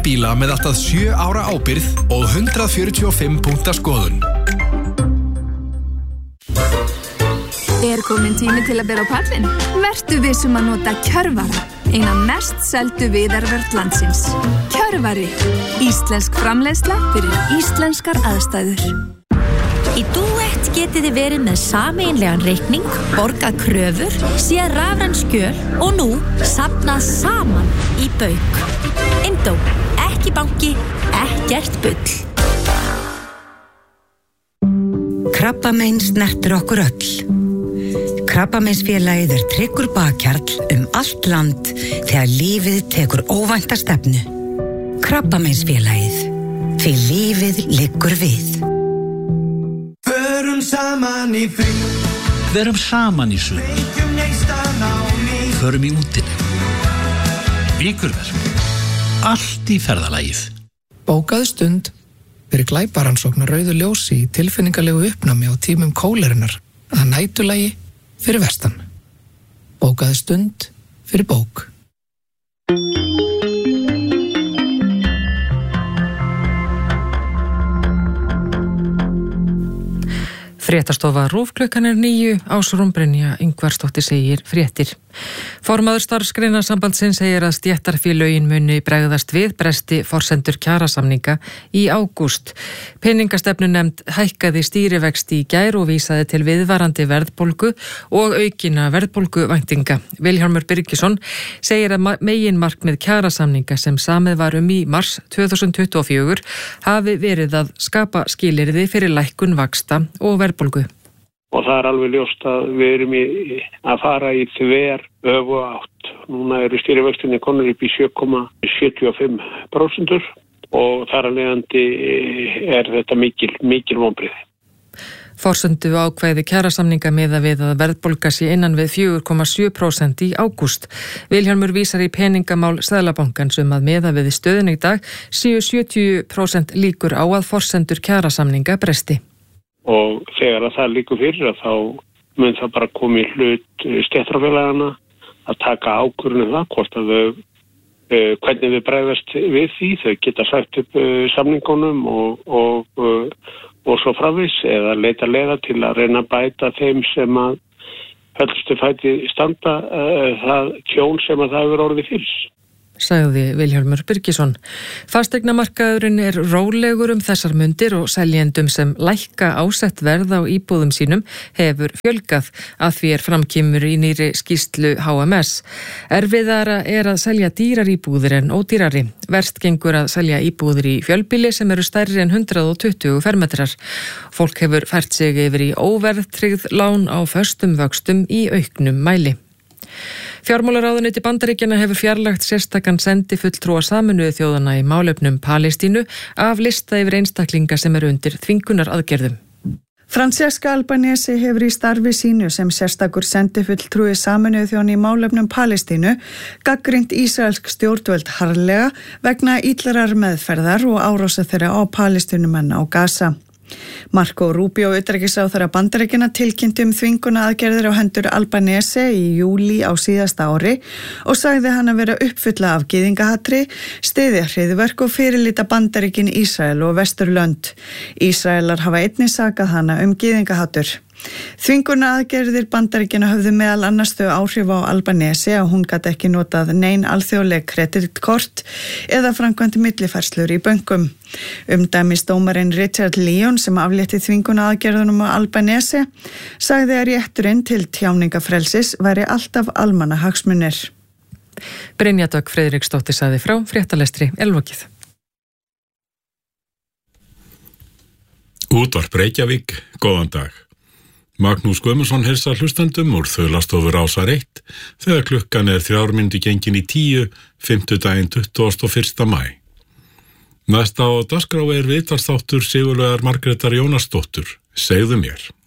bíla með allt að 7 ára ábyrgð og 145 punkta skoðun. Komin tími til að bera á pallinn? Vertu vissum að nota Kjörvara, eina mest seldu viðarvörn landsins. Kjörvari, íslensk framleiðsla fyrir íslenskar aðstæður. Í Duett getið þið verið með sameiginlegan reikning, borgað kröfur, séð rafræn skjöl og nú safnað saman í bauk. Indó, ekki banki, ekkert bull. Krabbamein snertir okkur öll. Krabbameinsfélagið tryggur bakkjarl allt land þegar lífið tekur óvænta stefnu. Krabbameinsfélagið, því lífið liggur við. Förum saman í frí. Verum saman í sumar. Förum í útilegu. Vikurverk. Allt í ferðalagið. Bókaðu stund fyrir glæparansóknar rauðu ljósi í tilfinningalegu uppnámi á tímum kólerunar að nætulagi fyrir vestan. Bókaðu stund fyrir bók. Fréttastofa RÚV klukkan 9, Ásrún Brynja Ingvarsdóttir segir fréttir. Formaður starfsgreinasambandsins segir að stéttarfélögin muni bregðast við bresti forsendur kjarasamninga í ágúst. Peningastefnunefnd hækkaði stýrivexti í gær og vísaði til viðvarandi verðbólgu og aukina verðbólguvæntinga. Vilhjálmur Birgisson segir að meginmarkmið kjarasamninga sem samið var í mars 2024 hafi verið að skapa skilyrði fyrir lækkun vaxta og verðbólgu. Og það alveg ljóst að við erum að fara í þver öfu átt. Núna eru stýrivextinni konur upp í 7,75% og þar af leiðandi þetta mikil vonbrigði. Forsendu ákvæði kjarasamninga miða við að verðbólga sé innan við 4,7% í ágúst. Vilhjálmur vísar í peningamál Seðlabankans að miða við stöðun í dag séu 70% líkur á að forsendur kjarasamninga bresti. Og þegar að það liggur fyrir að þá mun það bara koma í hlut stéttarfélagana að taka ákvörðun það hvort að hvernig við bregðast við því. Þau geta sagt upp samningunum og svo framvegis eða leita leiða til að reyna að bæta þeim sem að höllustu fæti standa það tjón sem að það hefur orðið fyrir. Sagði Vilhjálmur Birgisson. Fasteignamarkaðurinn rólegur þessar mundir og seljendum sem lækka ásett verð á íbúðum sínum hefur fjölgað að því framkemur í nýri skýrslu HMS. Erfiðara að selja dýrar íbúðir en ódýrari. Verst gengur að selja íbúðir í fjölbýli sem eru stærri en 120 fermetrar. Fólk hefur fært sig yfir í óverðtryggð lán á föstum vöxtum í auknum mæli. Fjármálaráðuneyti Bandaríkjanna hefur fjarlægt sérstakan sendifulltrúa Sameinuðu þjóðanna í málefnum Palestínu af lista yfir einstaklinga sem eru undir þvingunaraðgerðum. Francesca Albanese hefur í starfi sínu sem sérstakur sendifulltrúi Sameinuðu þjóðanna í málefnum Palestínu gagnrýnt ísraelsk stjórnvöld harðlega vegna illar meðferðar og árása þeirra á Palestínumenn á Gaza. Marco Rubio, utanríkisráðherra Bandaríkjanna, tilkynnti þvingunaraðgerðir á hendur Albanese í júlí á síðasta ári og sagði hann að vera uppfulla af gyðingahatri, styðja hryðjuverk og fyrirlíta Bandaríkin, Ísrael og Vesturlönd. Ísraelar hafa einnig sakað hana gyðingahatur. Þvingunaraðgerðir Bandaríkjanna höfðu meðal annars þau áhrif á Albanese að hún gat ekki notað nein alþjóðleg kreditkort eða framkvæmt millifærslur í bönkum. Umdæmisdómarinn Richard Leon sem aflétti þvingunaraðgerðunum á Albanese sagði að rétturinn til tjáningafrelsis væri alltaf almannahagsmunir. Brynja Dögg Friðriksdóttir sagði frá, fréttalestri lokið. Útvarp Reykjavík, góðan dag. Magnús Guðmundsson heilsar hlustendum úr Þaulastofu Rásar 1 þegar klukkan 3 mínútur gengin í 10, fimmtudaginn 21. maí. Næsta á dagskrá viðtalsþáttur Sigurlaugar Margrétar Jónasdóttur, segðu mér.